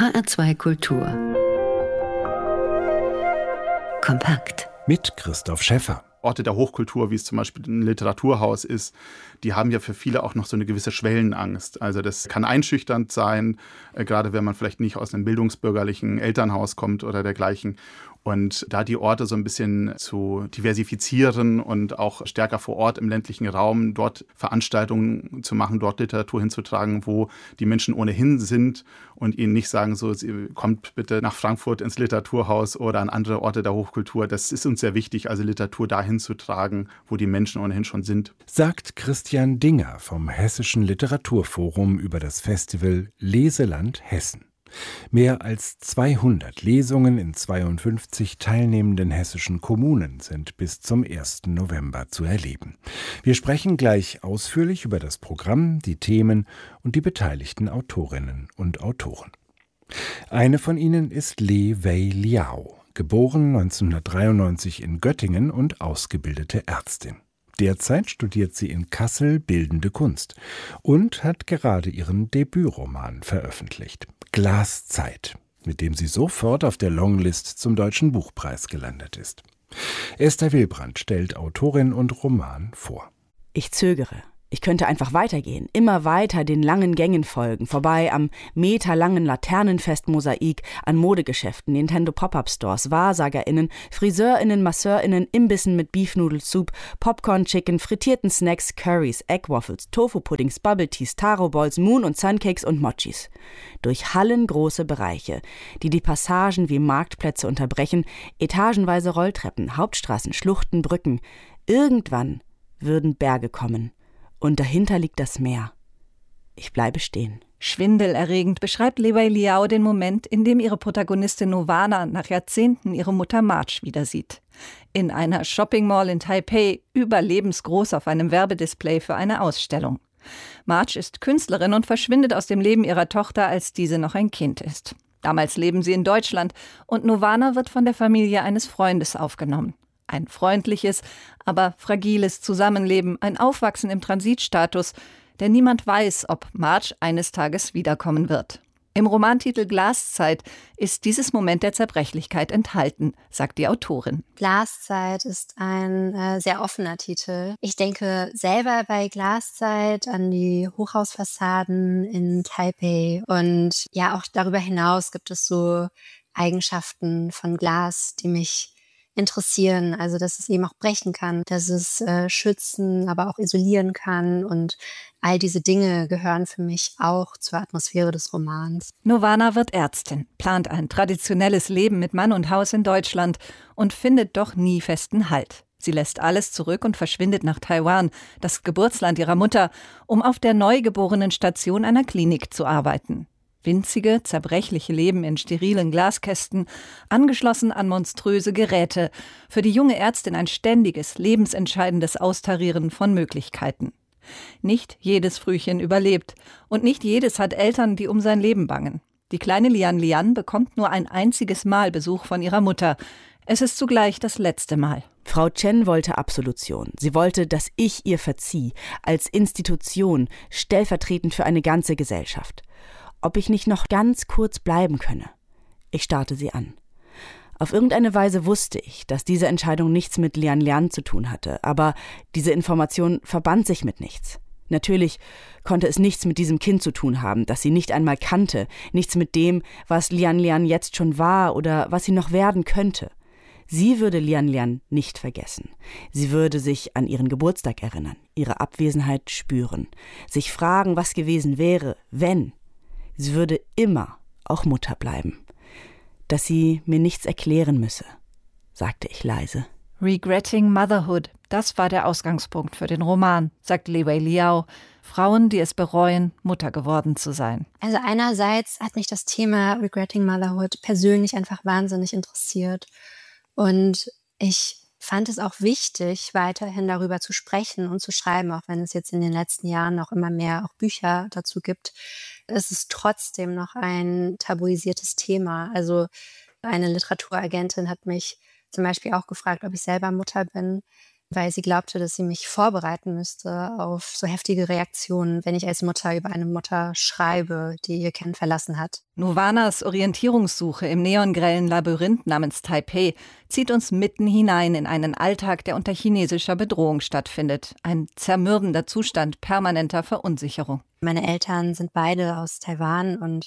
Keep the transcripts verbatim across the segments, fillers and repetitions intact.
H R zwei Kultur. Kompakt. Mit Christoph Schäffer. Orte der Hochkultur, wie es zum Beispiel ein Literaturhaus ist, die haben ja für viele auch noch so eine gewisse Schwellenangst. Also das kann einschüchternd sein, äh, gerade wenn man vielleicht nicht aus einem bildungsbürgerlichen Elternhaus kommt oder dergleichen. Und da die Orte so ein bisschen zu diversifizieren und auch stärker vor Ort im ländlichen Raum dort Veranstaltungen zu machen, dort Literatur hinzutragen, wo die Menschen ohnehin sind und ihnen nicht sagen, so, kommt bitte nach Frankfurt ins Literaturhaus oder an andere Orte der Hochkultur. Das ist uns sehr wichtig, also Literatur dahin zu tragen, wo die Menschen ohnehin schon sind. Sagt Christian Dinger vom Hessischen Literaturforum über das Festival Leseland Hessen. Mehr als zweihundert Lesungen in zweiundfünfzig teilnehmenden hessischen Kommunen sind bis zum ersten November zu erleben. Wir sprechen gleich ausführlich über das Programm, die Themen und die beteiligten Autorinnen und Autoren. Eine von ihnen ist Le Wei Liao, geboren neunzehnhundertdreiundneunzig in Göttingen und ausgebildete Ärztin. Derzeit studiert sie in Kassel Bildende Kunst und hat gerade ihren Debütroman veröffentlicht, Glaszeit, mit dem sie sofort auf der Longlist zum Deutschen Buchpreis gelandet ist. Esther Wilbrand stellt Autorin und Roman vor. Ich zögere. Ich könnte einfach weitergehen, immer weiter den langen Gängen folgen, vorbei am meterlangen Laternenfest-Mosaik, an Modegeschäften, Nintendo Pop-Up-Stores, WahrsagerInnen, FriseurInnen, MasseurInnen, Imbissen mit Beef-Noodle-Soup, Popcorn-Chicken, frittierten Snacks, Curries, Egg-Waffles, Tofu-Puddings, Bubble-Teas, Taro-Balls, Moon- und Suncakes und Mochis. Durch hallengroße Bereiche, die die Passagen wie Marktplätze unterbrechen, etagenweise Rolltreppen, Hauptstraßen, Schluchten, Brücken. Irgendwann würden Berge kommen. Und dahinter liegt das Meer. Ich bleibe stehen. Schwindelerregend beschreibt Le Wei Liao den Moment, in dem ihre Protagonistin Novana nach Jahrzehnten ihre Mutter March wieder sieht. In einer Shopping-Mall in Taipei, überlebensgroß auf einem Werbedisplay für eine Ausstellung. March ist Künstlerin und verschwindet aus dem Leben ihrer Tochter, als diese noch ein Kind ist. Damals leben sie in Deutschland und Novana wird von der Familie eines Freundes aufgenommen. Ein freundliches, aber fragiles Zusammenleben, ein Aufwachsen im Transitstatus, denn niemand weiß, ob March eines Tages wiederkommen wird. Im Romantitel Glaszeit ist dieses Moment der Zerbrechlichkeit enthalten, sagt die Autorin. Glaszeit ist ein äh, sehr offener Titel. Ich denke selber bei Glaszeit an die Hochhausfassaden in Taipei und ja, auch darüber hinaus gibt es so Eigenschaften von Glas, die mich interessieren, also dass es eben auch brechen kann, dass es äh, schützen, aber auch isolieren kann und all diese Dinge gehören für mich auch zur Atmosphäre des Romans. Novana wird Ärztin, plant ein traditionelles Leben mit Mann und Haus in Deutschland und findet doch nie festen Halt. Sie lässt alles zurück und verschwindet nach Taiwan, das Geburtsland ihrer Mutter, um auf der neugeborenen Station einer Klinik zu arbeiten. Winzige, zerbrechliche Leben in sterilen Glaskästen, angeschlossen an monströse Geräte. Für die junge Ärztin ein ständiges, lebensentscheidendes Austarieren von Möglichkeiten. Nicht jedes Frühchen überlebt und nicht jedes hat Eltern, die um sein Leben bangen. Die kleine Lian Lian bekommt nur ein einziges Mal Besuch von ihrer Mutter. Es ist zugleich das letzte Mal. Frau Chen wollte Absolution. Sie wollte, dass ich ihr verzieh, als Institution, stellvertretend für eine ganze Gesellschaft. Ob ich nicht noch ganz kurz bleiben könne. Ich starrte sie an. Auf irgendeine Weise wusste ich, dass diese Entscheidung nichts mit Lian Lian zu tun hatte, aber diese Information verband sich mit nichts. Natürlich konnte es nichts mit diesem Kind zu tun haben, das sie nicht einmal kannte, nichts mit dem, was Lian Lian jetzt schon war oder was sie noch werden könnte. Sie würde Lian Lian nicht vergessen. Sie würde sich an ihren Geburtstag erinnern, ihre Abwesenheit spüren, sich fragen, was gewesen wäre, wenn. Sie würde immer auch Mutter bleiben. Dass sie mir nichts erklären müsse, sagte ich leise. Regretting Motherhood, das war der Ausgangspunkt für den Roman, sagt Le Wei Liao. Frauen, die es bereuen, Mutter geworden zu sein. Also einerseits hat mich das Thema Regretting Motherhood persönlich einfach wahnsinnig interessiert. Und ich fand es auch wichtig, weiterhin darüber zu sprechen und zu schreiben, auch wenn es jetzt in den letzten Jahren noch immer mehr auch Bücher dazu gibt. Es ist trotzdem noch ein tabuisiertes Thema. Also eine Literaturagentin hat mich zum Beispiel auch gefragt, ob ich selber Mutter bin. weil sie glaubte, dass sie mich vorbereiten müsste auf so heftige Reaktionen, wenn ich als Mutter über eine Mutter schreibe, die ihr Kind verlassen hat. Novanas Orientierungssuche im neongrellen Labyrinth namens Taipei zieht uns mitten hinein in einen Alltag, der unter chinesischer Bedrohung stattfindet. Ein zermürbender Zustand permanenter Verunsicherung. Meine Eltern sind beide aus Taiwan und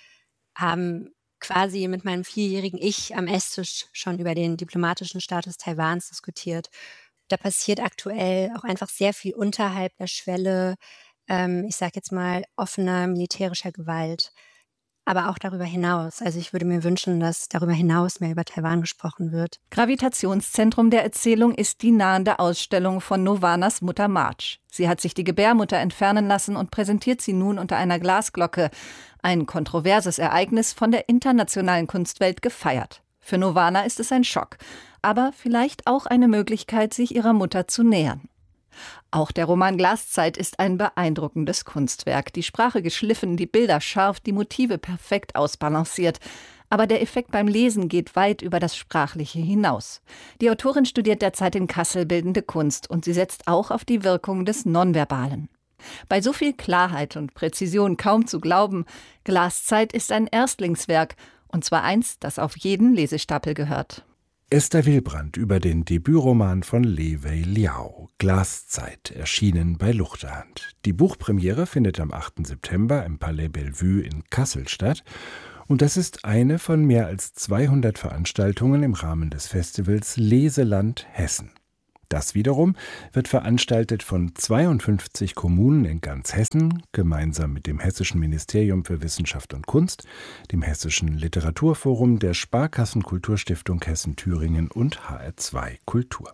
haben quasi mit meinem vierjährigen Ich am Esstisch schon über den diplomatischen Status Taiwans diskutiert. Da passiert aktuell auch einfach sehr viel unterhalb der Schwelle, ähm, ich sage jetzt mal, offener militärischer Gewalt. Aber auch darüber hinaus. Also ich würde mir wünschen, dass darüber hinaus mehr über Taiwan gesprochen wird. Gravitationszentrum der Erzählung ist die nahende Ausstellung von Novanas Mutter March. Sie hat sich die Gebärmutter entfernen lassen und präsentiert sie nun unter einer Glasglocke. Ein kontroverses Ereignis, von der internationalen Kunstwelt gefeiert. Für Novana ist es ein Schock, aber vielleicht auch eine Möglichkeit, sich ihrer Mutter zu nähern. Auch der Roman Glaszeit ist ein beeindruckendes Kunstwerk. Die Sprache geschliffen, die Bilder scharf, die Motive perfekt ausbalanciert. Aber der Effekt beim Lesen geht weit über das Sprachliche hinaus. Die Autorin studiert derzeit in Kassel Bildende Kunst und sie setzt auch auf die Wirkung des Nonverbalen. Bei so viel Klarheit und Präzision kaum zu glauben, Glaszeit ist ein Erstlingswerk, und zwar eins, das auf jeden Lesestapel gehört. Esther Wilbrand über den Debütroman von Li Wei Liao, Glaszeit, erschienen bei Luchterhand. Die Buchpremiere findet am achten September im Palais Bellevue in Kassel statt. Und das ist eine von mehr als zweihundert Veranstaltungen im Rahmen des Festivals Leseland Hessen. Das wiederum wird veranstaltet von zweiundfünfzig Kommunen in ganz Hessen, gemeinsam mit dem Hessischen Ministerium für Wissenschaft und Kunst, dem Hessischen Literaturforum, der Sparkassen-Kulturstiftung Hessen-Thüringen und H R zwei Kultur.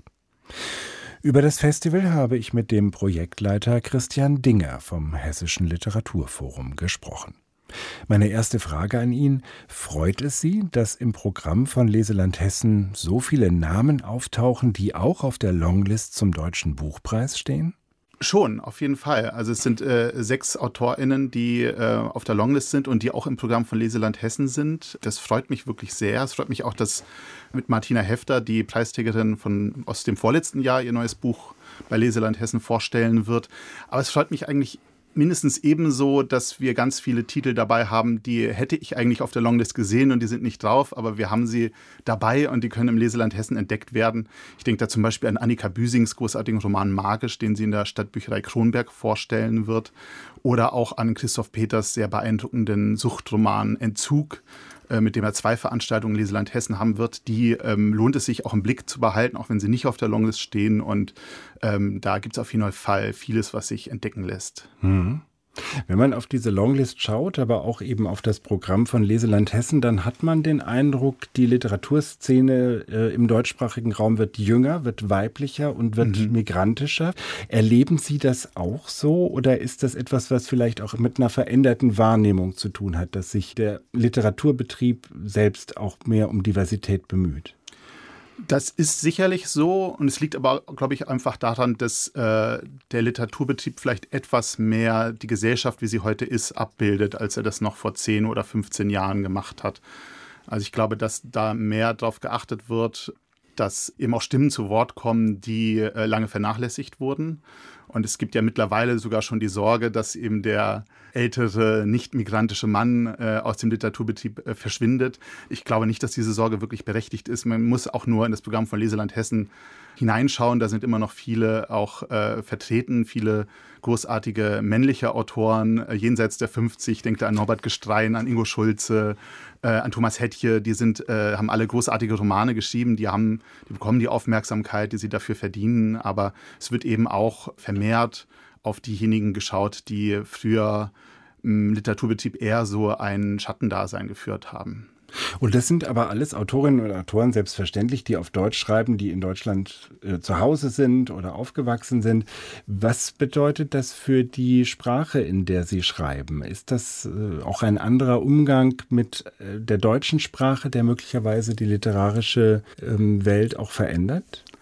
Über das Festival habe ich mit dem Projektleiter Christian Dinger vom Hessischen Literaturforum gesprochen. Meine erste Frage an ihn: Freut es Sie, dass im Programm von Leseland Hessen so viele Namen auftauchen, die auch auf der Longlist zum Deutschen Buchpreis stehen? Schon, auf jeden Fall. Also es sind äh, sechs AutorInnen, die äh, auf der Longlist sind und die auch im Programm von Leseland Hessen sind. Das freut mich wirklich sehr. Es freut mich auch, dass mit Martina Hefter, die Preisträgerin von, aus dem vorletzten Jahr, ihr neues Buch bei Leseland Hessen vorstellen wird. Aber es freut mich eigentlich mindestens ebenso, dass wir ganz viele Titel dabei haben, die hätte ich eigentlich auf der Longlist gesehen und die sind nicht drauf, aber wir haben sie dabei und die können im Leseland Hessen entdeckt werden. Ich denke da zum Beispiel an Annika Büsings großartigen Roman Magisch, den sie in der Stadtbücherei Kronberg vorstellen wird, oder auch an Christoph Peters sehr beeindruckenden Suchtroman Entzug, mit dem er zwei Veranstaltungen in Leseland Hessen haben wird. Die ähm, lohnt es sich auch im Blick zu behalten, auch wenn sie nicht auf der Longlist stehen. Und ähm, da gibt es auf jeden Fall vieles, was sich entdecken lässt. Mhm. Wenn man auf diese Longlist schaut, aber auch eben auf das Programm von Leseland Hessen, dann hat man den Eindruck, die Literaturszene äh, im deutschsprachigen Raum wird jünger, wird weiblicher und wird mhm. migrantischer. Erleben Sie das auch so oder ist das etwas, was vielleicht auch mit einer veränderten Wahrnehmung zu tun hat, dass sich der Literaturbetrieb selbst auch mehr um Diversität bemüht? Das ist sicherlich so und es liegt aber, glaube ich, einfach daran, dass äh, der Literaturbetrieb vielleicht etwas mehr die Gesellschaft, wie sie heute ist, abbildet, als er das noch vor zehn oder fünfzehn Jahren gemacht hat. Also ich glaube, dass da mehr darauf geachtet wird, dass eben auch Stimmen zu Wort kommen, die äh, lange vernachlässigt wurden. Und es gibt ja mittlerweile sogar schon die Sorge, dass eben der ältere, nicht-migrantische Mann äh, aus dem Literaturbetrieb äh, verschwindet. Ich glaube nicht, dass diese Sorge wirklich berechtigt ist. Man muss auch nur in das Programm von Leseland Hessen hineinschauen. Da sind immer noch viele auch äh, vertreten, viele großartige männliche Autoren äh, jenseits der fünfzig. Ich denke da an Norbert Gestrein, an Ingo Schulze, äh, an Thomas Hettche. Die sind, äh, haben alle großartige Romane geschrieben. Die, haben, die bekommen die Aufmerksamkeit, die sie dafür verdienen. Aber es wird eben auch vermehrt auf diejenigen geschaut, die früher im Literaturbetrieb eher so ein Schattendasein geführt haben. Und das sind aber alles Autorinnen und Autoren, selbstverständlich, die auf Deutsch schreiben, die in Deutschland äh, zu Hause sind oder aufgewachsen sind. Was bedeutet das für die Sprache, in der sie schreiben? Ist das äh, auch ein anderer Umgang mit äh, der deutschen Sprache, der möglicherweise die literarische ähm, Welt auch verändert?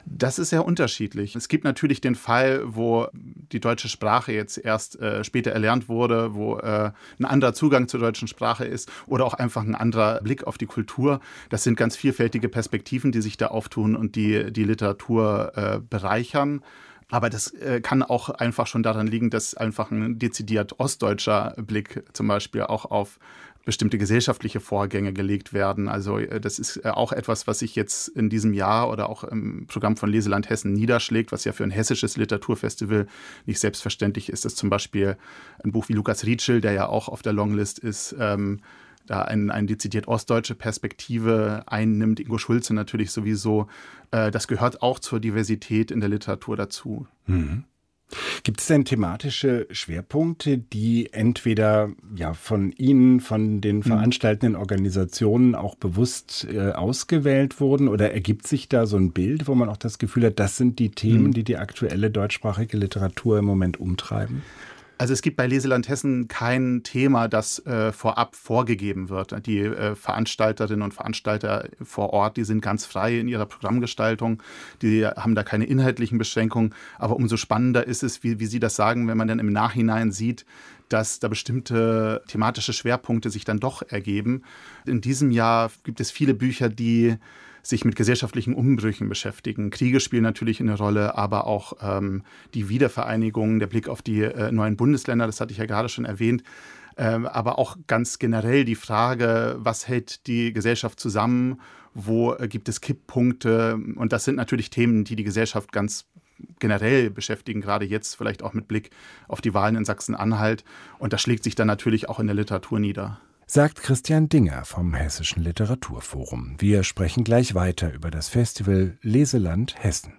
Das ist sehr unterschiedlich. Es gibt natürlich den Fall, wo die deutsche Sprache jetzt erst äh, später erlernt wurde, wo äh, ein anderer Zugang zur deutschen Sprache ist oder auch einfach ein anderer Blick auf die Kultur. Das sind ganz vielfältige Perspektiven, die sich da auftun und die die Literatur äh, bereichern. Aber das äh, kann auch einfach schon daran liegen, dass einfach ein dezidiert ostdeutscher Blick zum Beispiel auch auf bestimmte gesellschaftliche Vorgänge gelegt werden. Also das ist auch etwas, was sich jetzt in diesem Jahr oder auch im Programm von Leseland Hessen niederschlägt, was ja für ein hessisches Literaturfestival nicht selbstverständlich ist, dass zum Beispiel ein Buch wie Lukas Rietschel, der ja auch auf der Longlist ist, ähm, da eine ein dezidiert ostdeutsche Perspektive einnimmt. Ingo Schulze natürlich sowieso. Äh, das gehört auch zur Diversität in der Literatur dazu. Mhm. Gibt es denn thematische Schwerpunkte, die entweder ja von Ihnen, von den veranstaltenden Organisationen auch bewusst äh, ausgewählt wurden, oder ergibt sich da so ein Bild, wo man auch das Gefühl hat, das sind die Themen, mhm. die die aktuelle deutschsprachige Literatur im Moment umtreiben? Also es gibt bei Leseland Hessen kein Thema, das äh, vorab vorgegeben wird. Die äh, Veranstalterinnen und Veranstalter vor Ort, die sind ganz frei in ihrer Programmgestaltung. Die haben da keine inhaltlichen Beschränkungen. Aber umso spannender ist es, wie, wie Sie das sagen, wenn man dann im Nachhinein sieht, dass da bestimmte thematische Schwerpunkte sich dann doch ergeben. In diesem Jahr gibt es viele Bücher, die sich mit gesellschaftlichen Umbrüchen beschäftigen. Kriege spielen natürlich eine Rolle, aber auch ähm, die Wiedervereinigung, der Blick auf die äh, neuen Bundesländer, das hatte ich ja gerade schon erwähnt, ähm, aber auch ganz generell die Frage, was hält die Gesellschaft zusammen, wo äh, gibt es Kipppunkte, und das sind natürlich Themen, die die Gesellschaft ganz generell beschäftigen, gerade jetzt vielleicht auch mit Blick auf die Wahlen in Sachsen-Anhalt, und das schlägt sich dann natürlich auch in der Literatur nieder. Sagt Christian Dinger vom Hessischen Literaturforum. Wir sprechen gleich weiter über das Festival Leseland Hessen.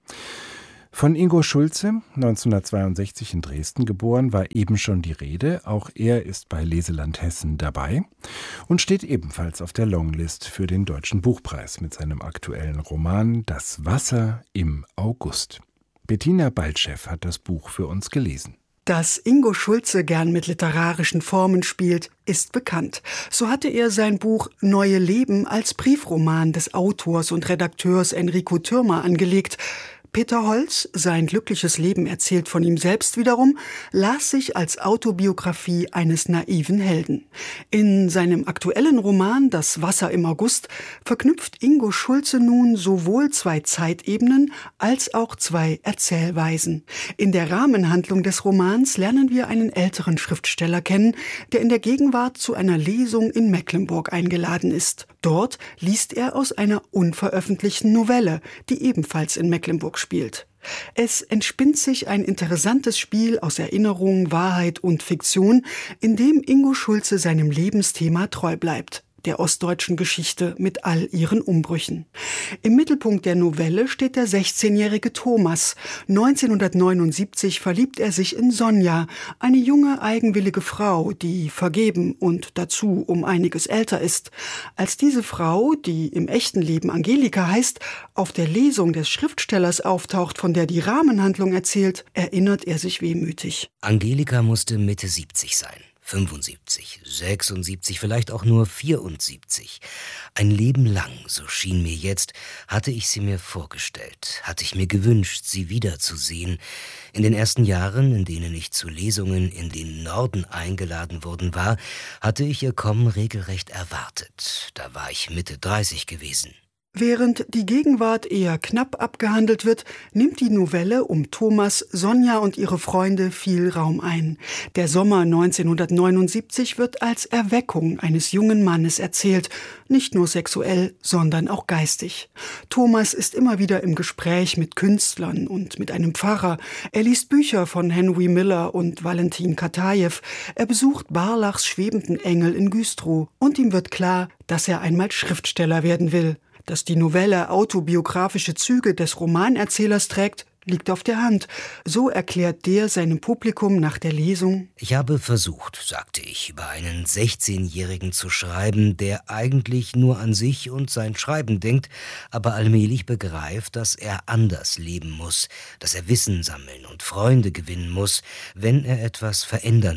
Von Ingo Schulze, neunzehnhundertzweiundsechzig in Dresden geboren, war eben schon die Rede. Auch er ist bei Leseland Hessen dabei und steht ebenfalls auf der Longlist für den Deutschen Buchpreis mit seinem aktuellen Roman Das Wasser im August. Bettina Baltschew hat das Buch für uns gelesen. Dass Ingo Schulze gern mit literarischen Formen spielt, ist bekannt. So hatte er sein Buch Neue Leben als Briefroman des Autors und Redakteurs Enrico Thürmer angelegt. Peter Holz, sein glückliches Leben erzählt von ihm selbst wiederum, las sich als Autobiografie eines naiven Helden. In seinem aktuellen Roman Das Wasser im August verknüpft Ingo Schulze nun sowohl zwei Zeitebenen als auch zwei Erzählweisen. In der Rahmenhandlung des Romans lernen wir einen älteren Schriftsteller kennen, der in der Gegenwart zu einer Lesung in Mecklenburg eingeladen ist. Dort liest er aus einer unveröffentlichten Novelle, die ebenfalls in Mecklenburg spielt. Es entspinnt sich ein interessantes Spiel aus Erinnerung, Wahrheit und Fiktion, in dem Ingo Schulze seinem Lebensthema treu bleibt, der ostdeutschen Geschichte mit all ihren Umbrüchen. Im Mittelpunkt der Novelle steht der sechzehnjährige Thomas. neunzehnhundertneunundsiebzig verliebt er sich in Sonja, eine junge, eigenwillige Frau, die vergeben und dazu um einiges älter ist. Als diese Frau, die im echten Leben Angelika heißt, auf der Lesung des Schriftstellers auftaucht, von der die Rahmenhandlung erzählt, erinnert er sich wehmütig. Angelika musste Mitte siebzig sein. fünfundsiebzig, sechsundsiebzig, vielleicht auch nur vierundsiebzig. Ein Leben lang, so schien mir jetzt, hatte ich sie mir vorgestellt, hatte ich mir gewünscht, sie wiederzusehen. In den ersten Jahren, in denen ich zu Lesungen in den Norden eingeladen worden war, hatte ich ihr Kommen regelrecht erwartet. Da war ich Mitte dreißig gewesen. Während die Gegenwart eher knapp abgehandelt wird, nimmt die Novelle um Thomas, Sonja und ihre Freunde viel Raum ein. Der Sommer neunzehnhundertneunundsiebzig wird als Erweckung eines jungen Mannes erzählt, nicht nur sexuell, sondern auch geistig. Thomas ist immer wieder im Gespräch mit Künstlern und mit einem Pfarrer. Er liest Bücher von Henry Miller und Valentin Katajew. Er besucht Barlachs Schwebenden Engel in Güstrow. Und ihm wird klar, dass er einmal Schriftsteller werden will. Dass die Novelle autobiografische Züge des Romanerzählers trägt, liegt auf der Hand. So erklärt der seinem Publikum nach der Lesung: Ich habe versucht, sagte ich, über einen sechzehnjährigen zu schreiben, der eigentlich nur an sich und sein Schreiben denkt, aber allmählich begreift, dass er anders leben muss, dass er Wissen sammeln und Freunde gewinnen muss, wenn er etwas verändern will.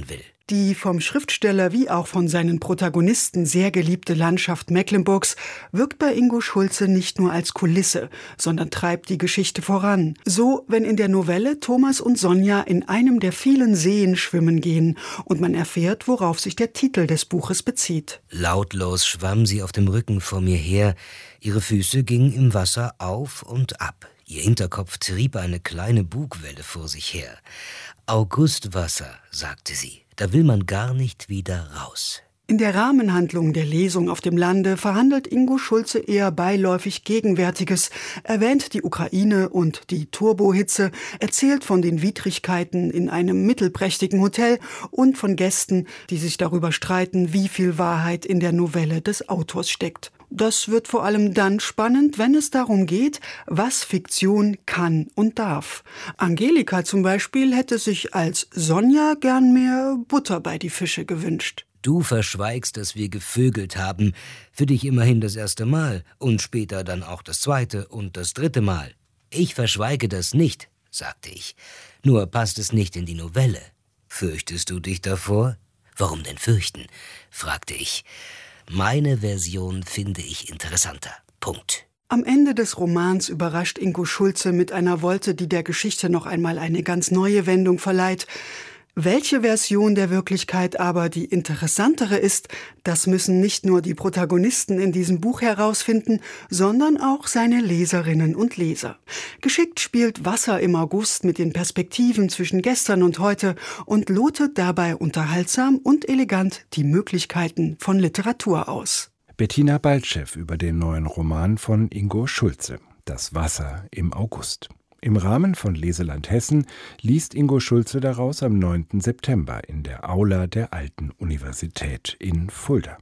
Die vom Schriftsteller wie auch von seinen Protagonisten sehr geliebte Landschaft Mecklenburgs wirkt bei Ingo Schulze nicht nur als Kulisse, sondern treibt die Geschichte voran. So, wenn in der Novelle Thomas und Sonja in einem der vielen Seen schwimmen gehen und man erfährt, worauf sich der Titel des Buches bezieht. Lautlos schwamm sie auf dem Rücken vor mir her, ihre Füße gingen im Wasser auf und ab. Ihr Hinterkopf trieb eine kleine Bugwelle vor sich her. Augustwasser, sagte sie, da will man gar nicht wieder raus. In der Rahmenhandlung der Lesung auf dem Lande verhandelt Ingo Schulze eher beiläufig Gegenwärtiges, erwähnt die Ukraine und die Turbohitze, erzählt von den Widrigkeiten in einem mittelprächtigen Hotel und von Gästen, die sich darüber streiten, wie viel Wahrheit in der Novelle des Autors steckt. Das wird vor allem dann spannend, wenn es darum geht, was Fiktion kann und darf. Angelika zum Beispiel hätte sich als Sonja gern mehr Butter bei die Fische gewünscht. Du verschweigst, dass wir gevögelt haben, für dich immerhin das erste Mal und später dann auch das zweite und das dritte Mal. Ich verschweige das nicht, sagte ich, nur passt es nicht in die Novelle. Fürchtest du dich davor? Warum denn fürchten? Fragte ich. Meine Version finde ich interessanter. Punkt. Am Ende des Romans überrascht Ingo Schulze mit einer Wolte, die der Geschichte noch einmal eine ganz neue Wendung verleiht. Welche Version der Wirklichkeit aber die interessantere ist, das müssen nicht nur die Protagonisten in diesem Buch herausfinden, sondern auch seine Leserinnen und Leser. Geschickt spielt Wasser im August mit den Perspektiven zwischen gestern und heute und lotet dabei unterhaltsam und elegant die Möglichkeiten von Literatur aus. Bettina Baltschew über den neuen Roman von Ingo Schulze, Das Wasser im August. Im Rahmen von Leseland Hessen liest Ingo Schulze daraus am neunten September in der Aula der Alten Universität in Fulda.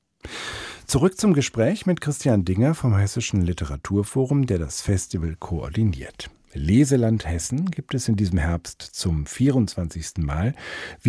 Zurück zum Gespräch mit Christian Dinger vom Hessischen Literaturforum, der das Festival koordiniert. Leseland Hessen gibt es in diesem Herbst zum vierundzwanzigsten Mal.